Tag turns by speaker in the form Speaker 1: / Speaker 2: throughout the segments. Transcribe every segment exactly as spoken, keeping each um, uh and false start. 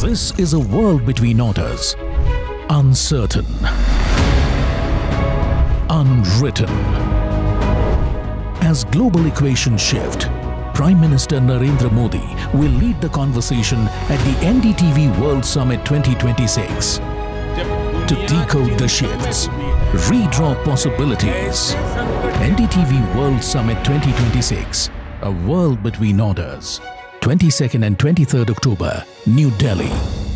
Speaker 1: This is a world between orders. Uncertain. Unwritten. As global equations shift, Prime Minister Narendra Modi will lead the conversation at the N D T V World Summit twenty twenty-six. To decode the shifts, redraw possibilities. N D T V World Summit twenty twenty-six, a world between orders. twenty-second and twenty-third October, New Delhi.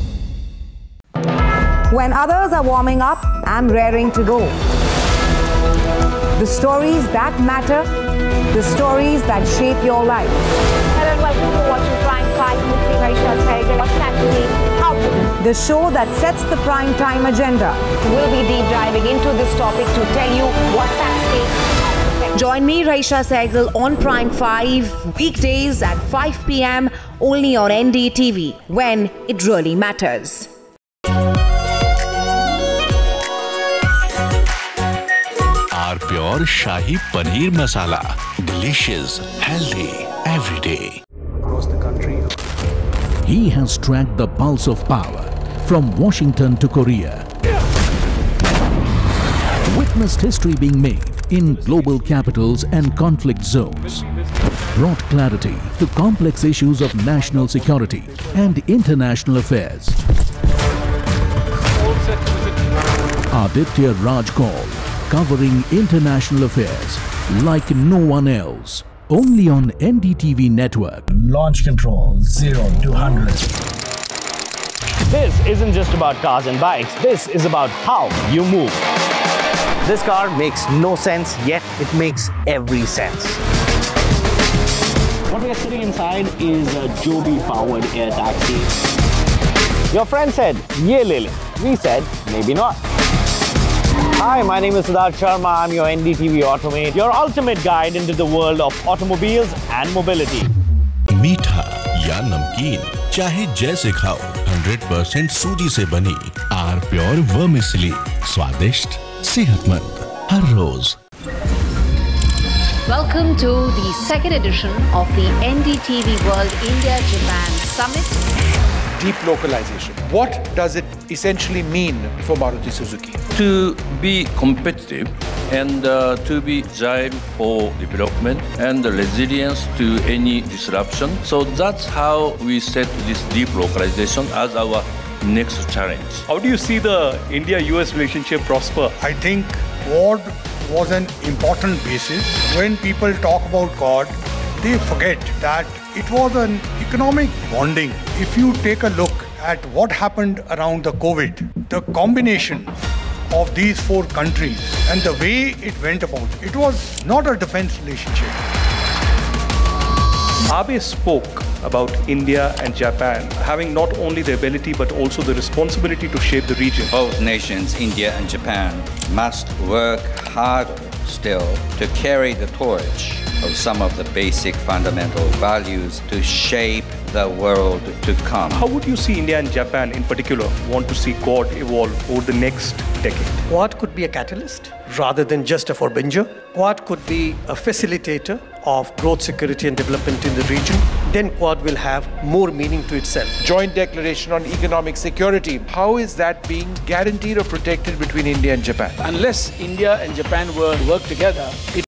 Speaker 2: When others are warming up, I'm raring to go. The stories that matter, the stories that shape your life.
Speaker 3: Hello and welcome to watching Prime five with me, Raisha Sehgal. What's actually how
Speaker 2: The show that sets the prime time agenda.
Speaker 3: We'll be deep diving into this topic to tell you what's at stake.
Speaker 2: Join me, Raisha Sehgal, on Prime five, weekdays at five p m only on N D T V, when it really matters.
Speaker 4: Our pure Shahi Paneer Masala. Delicious, healthy, every day.
Speaker 5: Across the country.
Speaker 1: He has tracked the pulse of power from Washington to Korea. Witnessed history being made in global capitals and conflict zones. Brought clarity to complex issues of national security and international affairs. Aditya Raj Kaul, covering international affairs like no one else. Only on N D T V network.
Speaker 5: Launch control, zero to one hundred.
Speaker 6: This isn't just about cars and bikes. This is about how you move. This car makes no sense, yet it makes every sense. What we are sitting inside is a Joby-powered air taxi. Your friend said, "Ye le le." We said, maybe not. Hi, my name is Siddharth Sharma. I'm your N D T V Automate, your ultimate guide into the world of automobiles and mobility.
Speaker 4: मीठा या नमकीन, चाहे जैसे खाओ, one hundred percent सूजी से बनी are pure vermicelli, स्वादिष्ट, सेहतमंद, हर रोज.
Speaker 7: Welcome to the second edition of the N D T V World India-Japan Summit.
Speaker 8: Deep localization. What does it essentially mean for Maruti Suzuki?
Speaker 9: To be competitive and uh, to be agile for development and the resilience to any disruption. So that's how we set this deep localization as our next challenge.
Speaker 10: How do you see the India U S relationship prosper?
Speaker 11: I think Quad was an important basis. When people talk about Quad, they forget that it was an economic bonding. If you take a look at what happened around the COVID, the combination of these four countries and the way it went about, it was not a defense relationship.
Speaker 10: Abe spoke about India and Japan having not only the ability but also the responsibility to shape the region.
Speaker 12: Both nations, India and Japan, must work hard still to carry the torch of some of the basic fundamental values to shape the world to come.
Speaker 10: How would you see India and Japan in particular want to see Quad evolve over the next decade?
Speaker 5: Quad could be a catalyst rather than just a forbinger. Quad could be a facilitator of growth, security and development in the region. Then Quad will have more meaning to itself.
Speaker 8: Joint Declaration on Economic Security. How is that being guaranteed or protected between India and Japan?
Speaker 13: Unless India and Japan were work together, it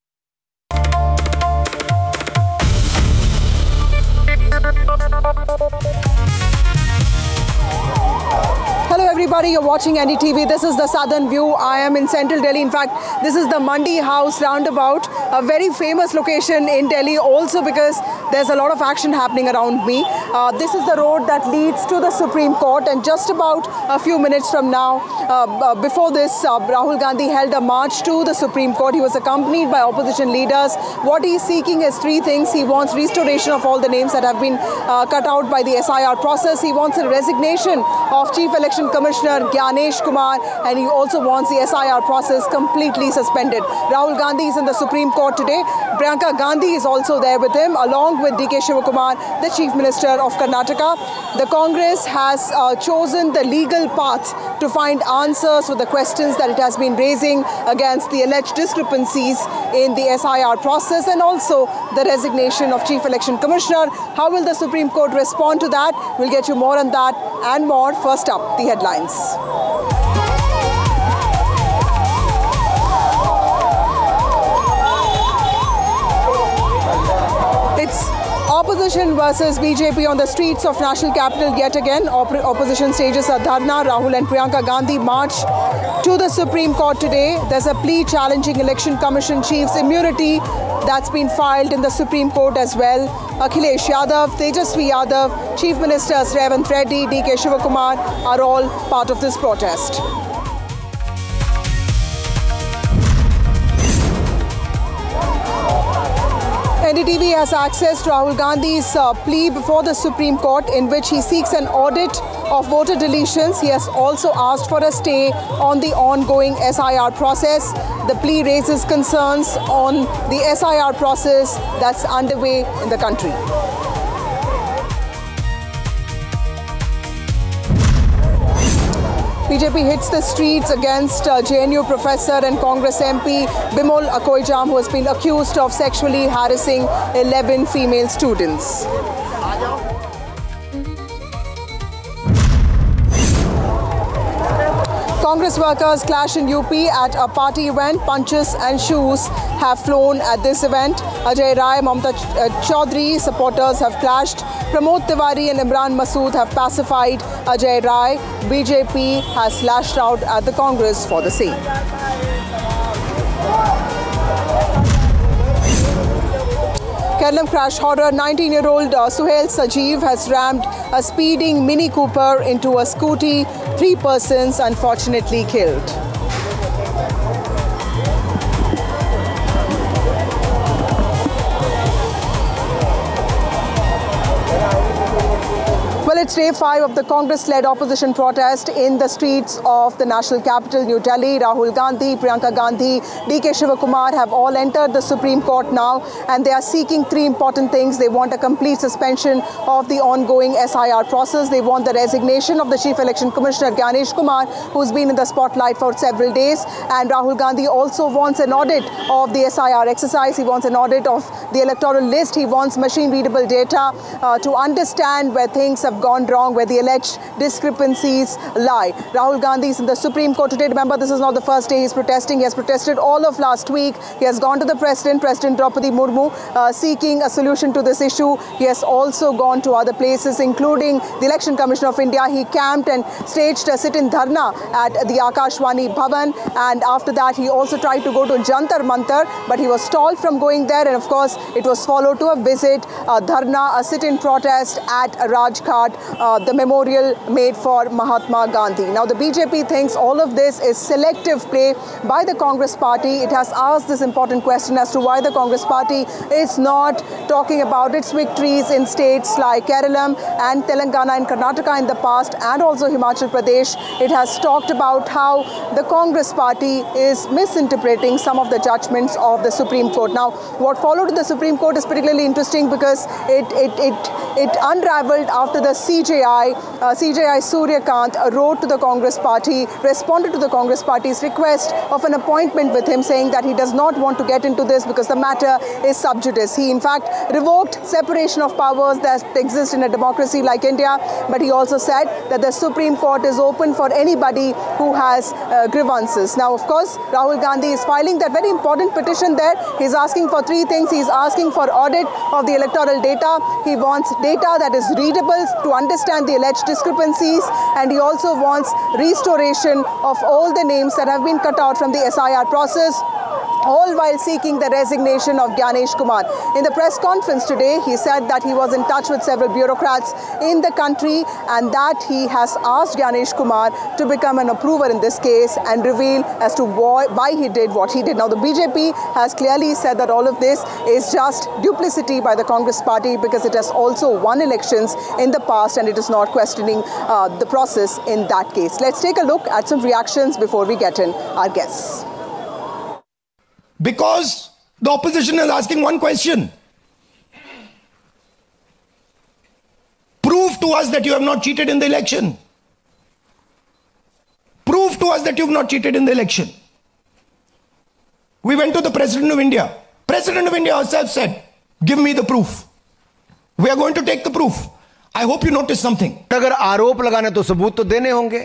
Speaker 14: Hello everybody, you're watching N D T V. This is the Southern View. I am in central Delhi. In fact, this is the Mandi House roundabout, a very famous location in Delhi also because there's a lot of action happening around me. Uh, this is the road that leads to the Supreme Court, and just about a few minutes from now, uh, uh, before this, uh, Rahul Gandhi held a march to the Supreme Court. He was accompanied by opposition leaders. What he's seeking is three things. He wants restoration of all the names that have been uh, cut out by the S I R process. He wants a resignation of Chief Election Commissioner Gyanesh Kumar, and he also wants the S I R process completely suspended. Rahul Gandhi is in the Supreme Court today. Priyanka Gandhi is also there with him, along with D K Shivakumar, the Chief Minister of Karnataka. The Congress has uh, chosen the legal path to find answers for the questions that it has been raising against the alleged discrepancies in the S I R process and also the resignation of Chief Election Commissioner. How will the Supreme Court respond to that? We'll get you more on that and more. First up, the headlines. It's opposition versus B J P on the streets of national capital yet again. Op opposition stages a dharna. Rahul and Priyanka Gandhi march to the Supreme Court today. There's a plea challenging Election Commission Chief's immunity that's been filed in the Supreme Court as well. Akhilesh Yadav, Tejasvi Yadav, Chief Ministers Revanth Reddy, D K Shivakumar are all part of this protest. N D T V has access to Rahul Gandhi's uh, plea before the Supreme Court, in which he seeks an audit of voter deletions. He has also asked for a stay on the ongoing S I R process. The plea raises concerns on the S I R process that's underway in the country. B J P hits the streets against uh, J N U professor and Congress M P Bimol Akoijam, who has been accused of sexually harassing eleven female students. Congress workers clash in U P at a party event. Punches and shoes have flown at this event. Ajay Rai, Mamta Chaudhary supporters have clashed. Pramod Tiwari and Imran Masood have pacified Ajay Rai. B J P has lashed out at the Congress for the same. Kerala crash horror. nineteen-year-old uh, Suhail Sajeev has rammed a speeding Mini Cooper into a scooty. Three persons unfortunately killed. Well, it's day five of the Congress-led opposition protest in the streets of the national capital, New Delhi. Rahul Gandhi, Priyanka Gandhi, D K Shivakumar have all entered the Supreme Court now, and they are seeking three important things. They want a complete suspension of the ongoing S I R process. They want the resignation of the Chief Election Commissioner, Gyanesh Kumar, who's been in the spotlight for several days. And Rahul Gandhi also wants an audit of the S I R exercise. He wants an audit of the electoral list. He wants machine-readable data uh, to understand where things have gone wrong, where the alleged discrepancies lie. Rahul Gandhi is in the Supreme Court today. Remember, this is not the first day he's protesting. He has protested all of last week. He has gone to the President, President Draupadi Murmu, uh, seeking a solution to this issue. He has also gone to other places, including the Election Commission of India. He camped and staged a sit-in dharna at the Akashvani Bhavan. And after that, he also tried to go to Jantar Mantar, but he was stalled from going there. And of course, it was followed to a visit, a dharna, a sit-in protest at Rajghat, uh, the memorial made for Mahatma Gandhi. Now, the B J P thinks all of this is selective play by the Congress party. It has asked this important question as to why the Congress party is not talking about its victories in states like Kerala and Telangana and Karnataka in the past, and also Himachal Pradesh. It has talked about how the Congress party is misinterpreting some of the judgments of the Supreme Court. Now, what followed in the Supreme Court is particularly interesting because it it it it unraveled after the C J I, uh, C J I Suryakant uh, wrote to the Congress party, responded to the Congress party's request of an appointment with him, saying that he does not want to get into this because the matter is sub judice. He, in fact, revoked separation of powers that exist in a democracy like India, but he also said that the Supreme Court is open for anybody who has uh, grievances. Now, of course, Rahul Gandhi is filing that very important petition there. He's asking for three things. He's asking for audit of the electoral data. He wants data that is readable to understand the alleged discrepancies, and he also wants restoration of all the names that have been cut out from the S I R process, all while seeking the resignation of Gyanesh Kumar. In the press conference today, he said that he was in touch with several bureaucrats in the country and that he has asked Gyanesh Kumar to become an approver in this case and reveal as to why, why he did what he did. Now, the B J P has clearly said that all of this is just duplicity by the Congress party because it has also won elections in the past and it is not questioning uh, the process in that case. Let's take a look at some reactions before we get in our guests.
Speaker 15: Because The opposition is asking one question. Prove to us that you have not cheated in the election. Prove to us that you have not cheated in the election. We went to the President of India. President of India herself said, give me the proof. We are going to take the proof. I hope you notice something.
Speaker 16: अगर आरोप लगाने तो सबूत तो देने होंगे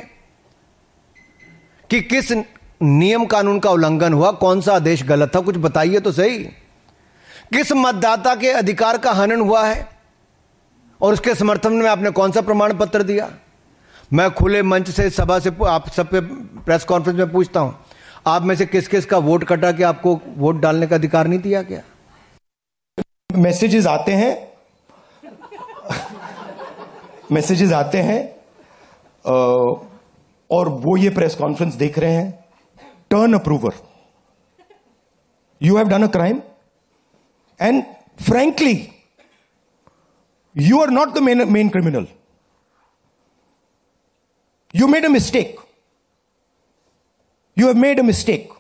Speaker 16: कि किस नियम कानून का उल्लंघन हुआ, कौन सा आदेश गलत था, कुछ बताइए तो सही। किस मतदाता के अधिकार का हनन हुआ है और उसके समर्थन में आपने कौन सा प्रमाण पत्र दिया? मैं खुले मंच से सभा से आप सब पे प्रेस कॉन्फ्रेंस में पूछता हूं, आप में से किस किस का वोट कटा कि आपको वोट डालने का अधिकार नहीं दिया गया?
Speaker 15: मैसेजेस आते हैं मैसेजेस आते हैं और वो ये प्रेस कॉन्फ्रेंस देख रहे हैं। Turn approver, you have done a crime and frankly you are not the main main criminal. You made a mistake. You have made a mistake.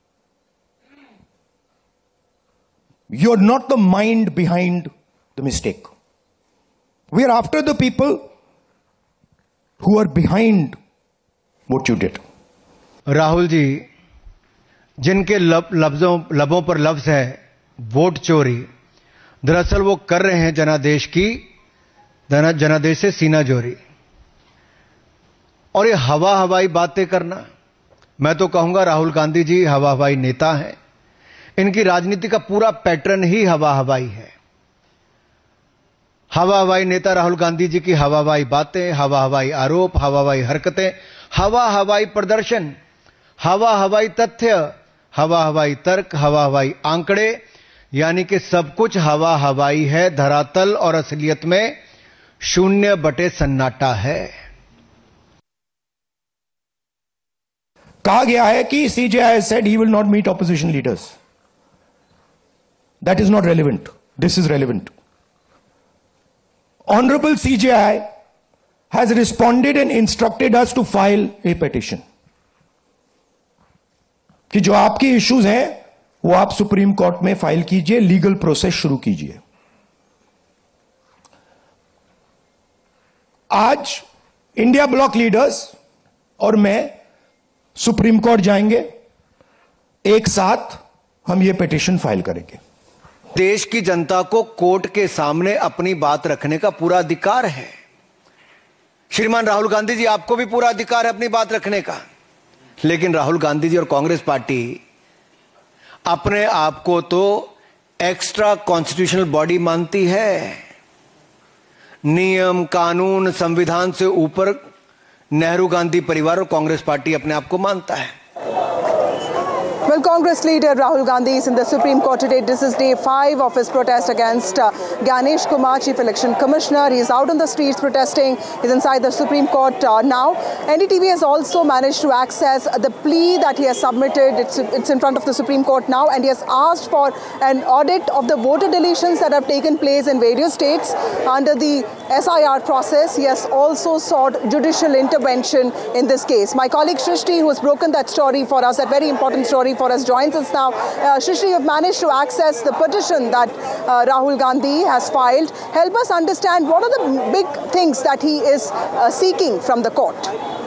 Speaker 15: You're not the mind behind the mistake. We are after the people who are behind what you did.
Speaker 16: Rahul ji, जिनके लब, लफ्जों लबों पर लफ्ज है vote चोरी, दरअसल वो कर रहे हैं जनादेश की जनादेश से सीना जोरी। और ये हवा हवाई बातें करना, मैं तो कहूंगा राहुल गांधी जी हवा हवाई नेता हैं। इनकी राजनीति का पूरा पैटर्न ही हवा हवाई है। हवा हवाई नेता राहुल गांधी जी की हवा हवाई बातें, हवा हवाई आरोप, हवा हवाई हरकतें, हवा हवाई प्रदर्शन, हवा हवाई तथ्य, हवा हवाई तर्क, हवा हवाई आंकड़े, यानी कि सब कुछ हवा हवाई है। धरातल और असलियत में शून्य बटे सन्नाटा है।
Speaker 15: कहा गया है कि C J I said he will not meet opposition leaders. That is not relevant. This is relevant. Honorable C J I has responded and instructed us to file a petition. कि जो आपके इश्यूज हैं वो आप supreme court में file कीजिए, legal process शुरू कीजिए। आज इंडिया ब्लॉक लीडर्स और मैं सुप्रीम कोर्ट जाएंगे, एक साथ हम ये पिटीशन फाइल करेंगे।
Speaker 16: देश की जनता को कोर्ट के सामने अपनी बात रखने का पूरा अधिकार है। श्रीमान राहुल गांधी जी, आपको भी पूरा अधिकार है अपनी बात रखने का, लेकिन राहुल गांधी जी और कांग्रेस पार्टी अपने आप को तो एक्स्ट्रा कॉन्स्टिट्यूशनल बॉडी मानती है। नियम, कानून, संविधान से ऊपर नेहरू गांधी परिवार और कांग्रेस पार्टी अपने आप को मानता है।
Speaker 14: Well, Congress leader Rahul Gandhi is in the Supreme Court today. This is day five of his protest against uh, Ganesh Kumar, Chief Election Commissioner. He is out on the streets protesting. He's inside the Supreme Court uh, now. N D T V has also managed to access the plea that he has submitted. It's, it's in front of the Supreme Court now, and he has asked for an audit of the voter deletions that have taken place in various states under the S I R process. He has also sought judicial intervention in this case. My colleague Shrishti, who has broken that story for us, that very important story for us, joins us now. Uh, Shrishti, you've managed to access the petition that uh, Rahul Gandhi has filed. Help us understand what are the big things that he is uh, seeking from the court.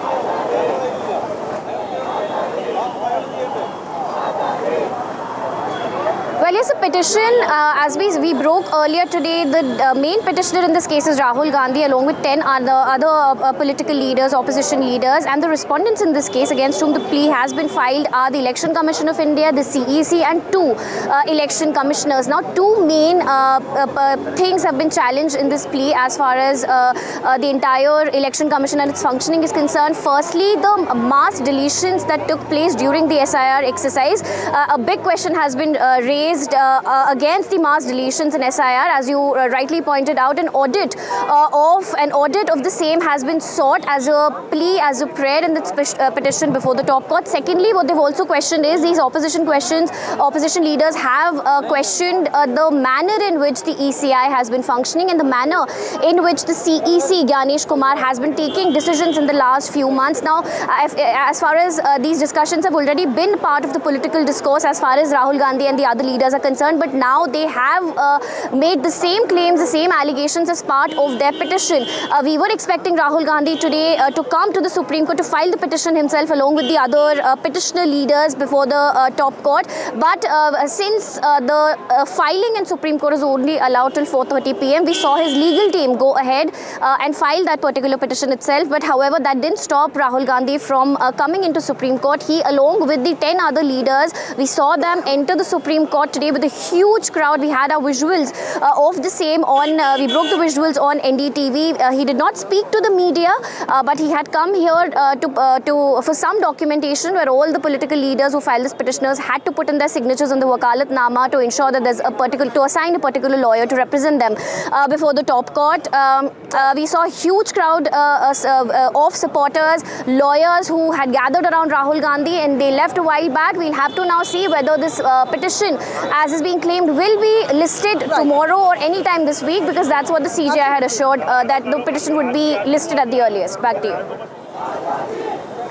Speaker 3: Well, yes, a petition, uh, as we, we broke earlier today, the uh, main petitioner in this case is Rahul Gandhi, along with ten other, other uh, political leaders, opposition leaders, and the respondents in this case against whom the plea has been filed are the Election Commission of India, the C E C, and two uh, election commissioners. Now, two main uh, uh, things have been challenged in this plea as far as uh, uh, the entire Election Commission and its functioning is concerned. Firstly, the mass deletions that took place during the S I R exercise. Uh, a big question has been uh, raised Uh, uh, against the mass deletions in S I R. As you uh, rightly pointed out, an audit uh, of an audit of the same has been sought as a plea, as a prayer in this uh, petition before the top court. Secondly, what they've also questioned is these opposition questions. Opposition leaders have uh, questioned uh, the manner in which the E C I has been functioning and the manner in which the C E C, Ganesh Kumar, has been taking decisions in the last few months. Now, uh, if, uh, as far as uh, these discussions have already been part of the political discourse, as far as Rahul Gandhi and the other leaders leaders are concerned, but now they have uh, made the same claims, the same allegations as part of their petition. Uh, we were expecting Rahul Gandhi today uh, to come to the Supreme Court to file the petition himself along with the other uh, petitioner leaders before the uh, top court. But uh, since uh, the uh, filing in Supreme Court is only allowed till four thirty p m, we saw his legal team go ahead uh, and file that particular petition itself. But however, that didn't stop Rahul Gandhi from uh, coming into Supreme Court. He, along with the ten other leaders, we saw them enter the Supreme Court today with a huge crowd. We had our visuals uh, of the same on, uh, we broke the visuals on N D T V. Uh, he did not speak to the media, uh, but he had come here uh, to, uh, to for some documentation where all the political leaders who filed this petitioners had to put in their signatures on the Wakalatnama to ensure that there's a particular, to assign a particular lawyer to represent them uh, before the top court. Um, uh, we saw a huge crowd uh, uh, uh, of supporters, lawyers who had gathered around Rahul Gandhi, and they left a while back. We'll have to now see whether this uh, petition, as is being claimed, will be listed right. tomorrow or any time this week, because that's what the C J I had assured, uh, that the petition would be listed at the earliest. Back to you.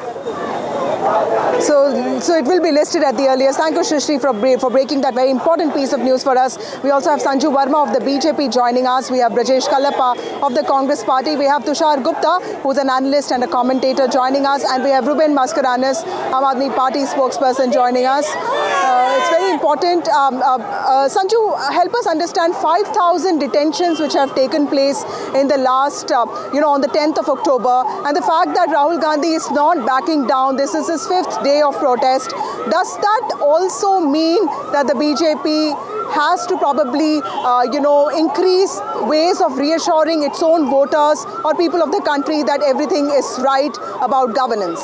Speaker 14: So, so it will be listed at the earliest. Thank you, Shrishti, for, for breaking that very important piece of news for us. We also have Sanju Verma of the B J P joining us. We have Brajesh Kallappa of the Congress Party. We have Tushar Gupta, who's an analyst and a commentator, joining us. And we have Ruben Mascarenhas, Aam Aadmi Party spokesperson, joining us. Uh, it's very important. Um, uh, uh, Sanju, help us understand five thousand detentions which have taken place in the last, uh, you know, on the tenth of October. And the fact that Rahul Gandhi is not backing down. This is his fifth day of protest. Does that also mean that the B J P has to probably, uh, you know, increase ways of reassuring its own voters or people of the country that everything is right about governance?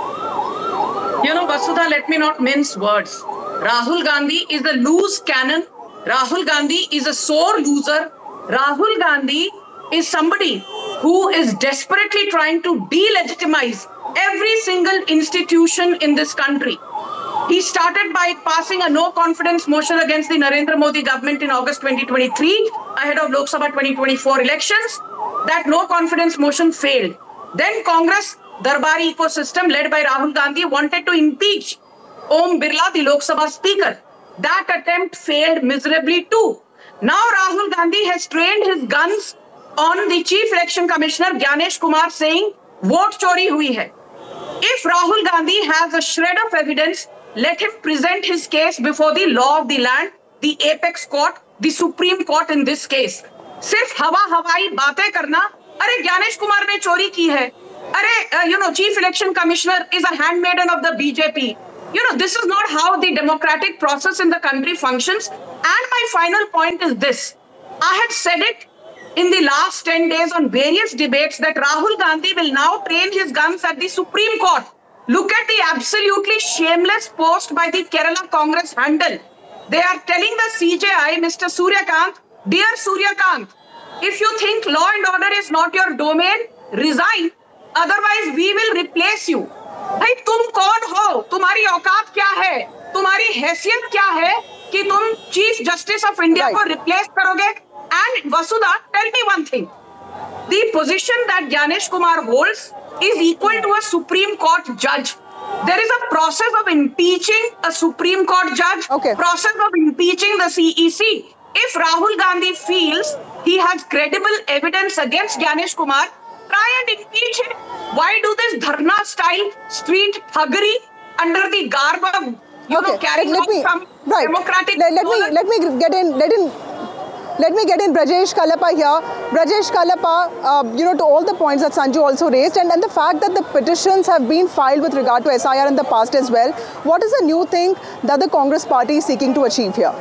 Speaker 17: You know, Vasudha, let me not mince words. Rahul Gandhi is a loose cannon. Rahul Gandhi is a sore loser. Rahul Gandhi is somebody who is desperately trying to delegitimize every single institution in this country. He started by passing a no-confidence motion against the Narendra Modi government in August twenty twenty-three, ahead of Lok Sabha twenty twenty-four elections. That no-confidence motion failed. Then Congress, Darbari ecosystem led by Rahul Gandhi, wanted to impeach Om Birla, the Lok Sabha speaker. That attempt failed miserably too. Now Rahul Gandhi has trained his guns on the Chief Election Commissioner Gyanesh Kumar, saying, vote chori hui hai. If Rahul Gandhi has a shred of evidence, let him present his case before the law of the land, the apex court, the Supreme Court in this case. Sirf hawa hawai baatein karna, are Gyanesh Kumar ne chori ki hai. Are, uh, you know, Chief Election Commissioner is a handmaiden of the B J P. You know, this is not how the democratic process in the country functions. And my final point is this. I had said it in the last ten days on various debates that Rahul Gandhi will now train his guns at the Supreme Court. Look at the absolutely shameless post by the Kerala Congress handle. They are telling the C J I, Mister Suryakant, dear Suryakant, if you think law and order is not your domain, resign. Otherwise, we will replace you. भाई तुम कौन हो? तुम्हारी औकात क्या है? तुम्हारी हैसियत क्या है कि तुम चीफ जस्टिस ऑफ इंडिया को रिप्लेस करोगे? And Vasudha, tell me one thing. The position that Gyanesh Kumar holds is equal to a Supreme Court judge. There is a process of impeaching a Supreme Court judge, okay. process of impeaching the C E C. If Rahul Gandhi feels he has credible evidence against Gyanesh Kumar, try and impeach him. Why do this dharna style street thuggery under the garb of, you okay. know, carrying
Speaker 14: let, let me,
Speaker 17: some
Speaker 14: right.
Speaker 17: democratic...
Speaker 14: Let, let me let me get in, let in, let me get in Brajesh Kallappa here. Brajesh Kallappa, uh, you know, to all the points that Sanju also raised, and, and the fact that the petitions have been filed with regard to S I R in the past as well, what is the new thing that the Congress party is seeking to achieve here?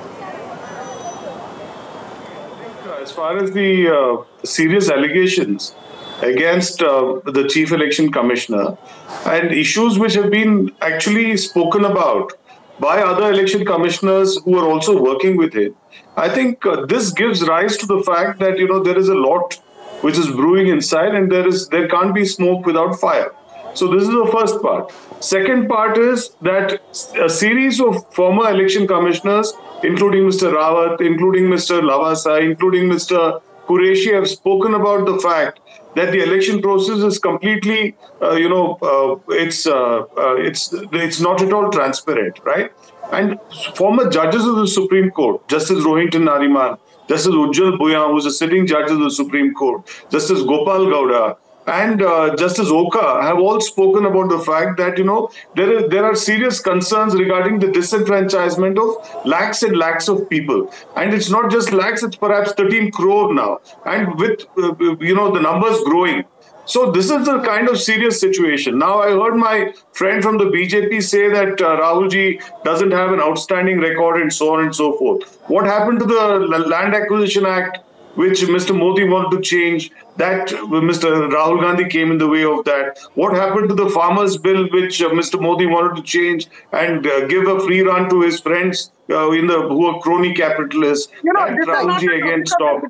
Speaker 18: As far as the uh, serious allegations against uh, the Chief Election Commissioner and issues which have been actually spoken about by other election commissioners who are also working with him, I think uh, this gives rise to the fact that, you know, there is a lot which is brewing inside, and there is there can't be smoke without fire. So this is the first part. Second part is that a series of former election commissioners, including Mister Rawat, including Mister Lavasa, including Mister Qureshi, have spoken about the fact that the election process is completely, uh, you know, uh, it's uh, uh, it's it's not at all transparent, right? And former judges of the Supreme Court, Justice Rohinton Nariman, Justice Ujjwal Bhuyan, who is a sitting judge of the Supreme Court, Justice Gopal Gowda, and uh, Justice Oka have all spoken about the fact that, you know, there, is, there are serious concerns regarding the disenfranchisement of lakhs and lakhs of people. And it's not just lakhs, it's perhaps thirteen crore now. And with, uh, you know, the numbers growing. So this is the kind of serious situation. Now, I heard my friend from the B J P say that uh, Rahul ji doesn't have an outstanding record and so on and so forth. What happened to the Land Acquisition Act, which Mister Modi wanted to change? That Mister Rahul Gandhi came in the way of that. What happened to the Farmers Bill, which uh, Mister Modi wanted to change and uh, give a free run to his friends uh, in the who are crony capitalists? You know, that Rahul ji again stopped.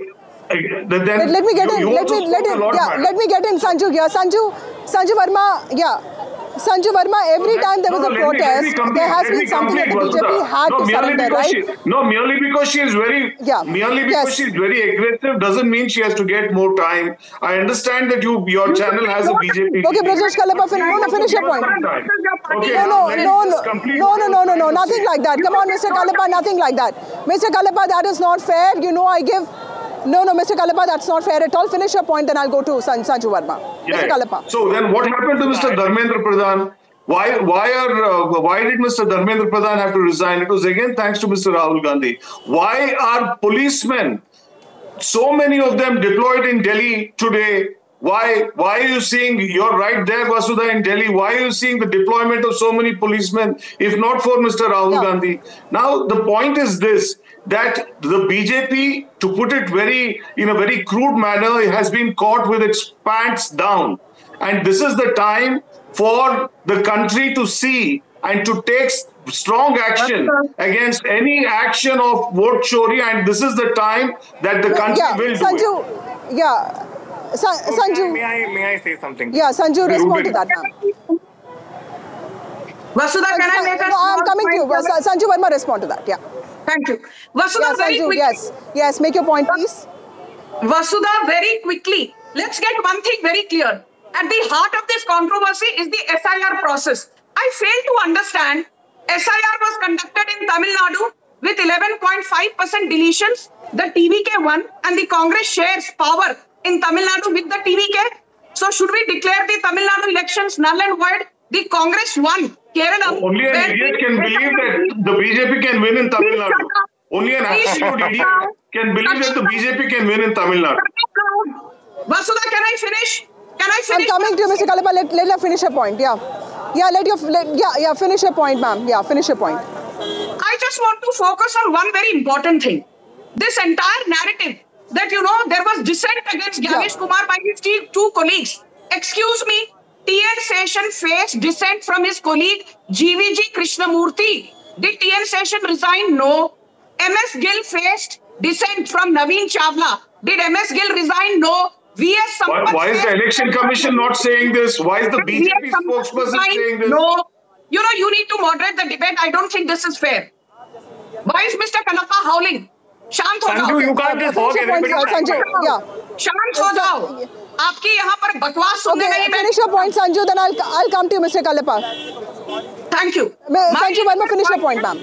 Speaker 18: Then,
Speaker 14: let, let me get in. Let me let in. Yeah, let me get in, Sanju. Yeah, Sanju. Sanju Verma. Yeah, Sanju Verma. Every time there was a protest, there has been something that the B J P had to surrender, right?
Speaker 18: She, no, merely because she is very. Yeah. Merely because yes. she is very aggressive doesn't mean she has to get more time. I understand that you your channel has a B J P.
Speaker 14: Okay, Brajesh Kalapa, no, no, finish your point.
Speaker 18: Okay,
Speaker 14: no, no, no, no, no, no, no, no, no, nothing like that. Come on, Mister Kalapa, nothing like that. Mister Kalapa, that is not fair. You know, I give. No, no, Mister Kalapa, that's not fair at all. Finish your point, then I'll go to San, Sanju Verma.
Speaker 18: Yeah.
Speaker 14: Mister Kalapa.
Speaker 18: So then what happened to Mister Dharmendra Pradhan? Why, why, are, uh, why did Mister Dharmendra Pradhan have to resign? It was again thanks to Mister Rahul Gandhi. Why are policemen, so many of them deployed in Delhi today? Why, why are you seeing, you're right there, Vasudha, in Delhi, why are you seeing the deployment of so many policemen, if not for Mister Rahul yeah. Gandhi? Now, the point is this, that the B J P, to put it very, in a very crude manner, has been caught with its pants down. And this is the time for the country to see and to take strong action against any action of vote chori, and this is the time that the country
Speaker 14: yeah,
Speaker 18: will
Speaker 14: Sanju,
Speaker 18: do it.
Speaker 14: Yeah, Sa
Speaker 19: okay,
Speaker 14: Sanju.
Speaker 19: May I, may I say something?
Speaker 14: Yeah, Sanju, respond to that now.
Speaker 17: Vasudha, can I make a
Speaker 14: no, I'm coming to you. Sanju Verma, respond to that. Yeah.
Speaker 17: Thank you. Vasudha,
Speaker 14: yeah,
Speaker 17: very
Speaker 14: Sanju,
Speaker 17: quickly.
Speaker 14: Yes, yes, make your point, please.
Speaker 17: Vasudha, very quickly. Let's get one thing very clear. At the heart of this controversy is the S I R process. I fail to understand. S I R was conducted in Tamil Nadu with eleven point five percent deletions. The T V K won, and the Congress shares power in Tamil Nadu with the T V K. So should we declare the Tamil Nadu elections null and void? The Congress won. Kerala.
Speaker 18: Only an idiot can believe that the B J P can win in Tamil Nadu. Only an absolute idiot can believe that the B J P can win in Tamil Nadu.
Speaker 17: Vasudha, can I finish? Can I finish?
Speaker 14: I'm coming to you, Mister Kalapa. Let, let her finish her point. Yeah. Yeah, let you, let, yeah, yeah, finish your point, ma'am. Yeah, finish your point.
Speaker 17: I just want to focus on one very important thing. This entire narrative that, you know, there was dissent against Gyanesh yeah. Kumar by his two colleagues. Excuse me, T N Seshan faced dissent from his colleague G V G Krishnamurthy. Did T N Seshan resign? No. M S Gill faced dissent from Naveen Chawla. Did M S Gill resign? No. V S
Speaker 18: Why, why is the Election Commission not saying this? Why is the B J P spokesperson saying this?
Speaker 17: No. You know, you need to moderate the debate. I don't think this is fair. Why is Mister Kalapa howling? Shant ho
Speaker 19: Sanju, you can't just hog everybody.
Speaker 14: Sanju, yeah.
Speaker 17: Shant ho jao. आपकी यहाँ पर बकवास सुनने
Speaker 14: में
Speaker 17: नहीं.
Speaker 14: Finish your point, Sanju. Then I'll I'll come to you, Mister Kalapa.
Speaker 17: Thank you.
Speaker 14: Sanju Verma, finish your point, ma'am.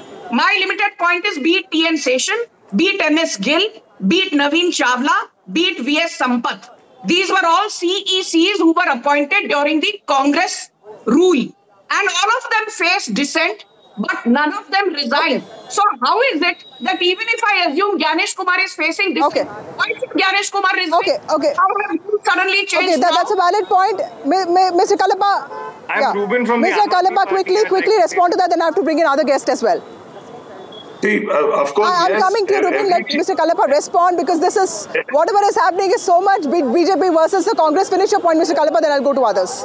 Speaker 17: My limited point is beat T N Seshan, beat M S Gill, beat Naveen Chawla, beat V S Sampath. These were all C E Cs who were appointed during the Congress rule. And all of them faced dissent, but none of them resigned. Okay. So how is it that even if I assume Gyanesh Kumar is facing dissent, okay. why should Gyanesh Kumar resign?
Speaker 14: Okay, okay.
Speaker 17: How have you suddenly changed
Speaker 14: Okay, that, that's a valid point. Mister Kalapa.
Speaker 19: I'm
Speaker 14: yeah.
Speaker 19: Ruben from
Speaker 14: Mister Kalapa, quickly, quickly respond to that, then I have to bring in other guests as well.
Speaker 18: See, uh, of course,
Speaker 14: I, I'm
Speaker 18: yes,
Speaker 14: coming to you, Ruben. Let Mister Kalapa respond, because this is, whatever is happening is so much B J P versus the Congress. Finish your point, Mister Kalapa, then I'll go to others.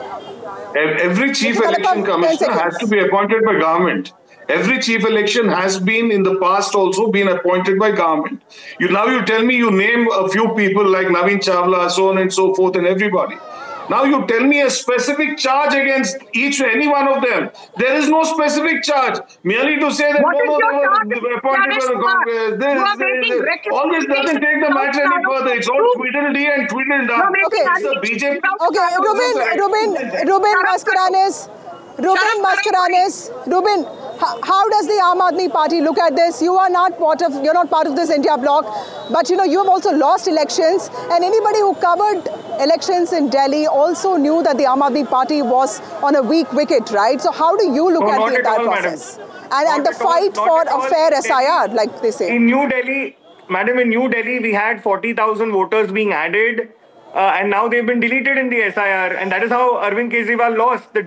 Speaker 18: Every chief election commissioner has to be appointed by government. Every chief election has been in the past also been appointed by government. You now you tell me you name a few people like Naveen Chawla, so on and so forth, and everybody. Now you tell me a specific charge against each any one of them. There is no specific charge. Merely to say that
Speaker 17: what
Speaker 18: no, no, they were appointed by the Congress. This, this, this. All this doesn't take the matter any further. It's all tweedledee and tweedledum.
Speaker 14: Okay.
Speaker 18: It's the B J P.
Speaker 14: Okay, Ruben, Ruben, Ruben Mascarenhas, Ruben Mascarenhas, Ruben, How, how does the Aam Aadmi Party look at this? You are not part of, you're not part of this India bloc, but you know, you have also lost elections, and anybody who covered elections in Delhi also knew that the Aam Aadmi Party was on a weak wicket, right? So how do you look
Speaker 19: No,
Speaker 14: at
Speaker 19: not
Speaker 14: the
Speaker 19: at
Speaker 14: entire
Speaker 19: all,
Speaker 14: process?
Speaker 19: madam.
Speaker 14: And, and
Speaker 19: Not
Speaker 14: the
Speaker 19: at all,
Speaker 14: fight
Speaker 19: not
Speaker 14: for
Speaker 19: at all.
Speaker 14: a fair
Speaker 19: In
Speaker 14: S I R, like they say.
Speaker 19: In New Delhi, madam, in New Delhi, we had forty thousand voters being added, uh, and now they've been deleted in the S I R, and that is how Arvind Kejriwal lost. The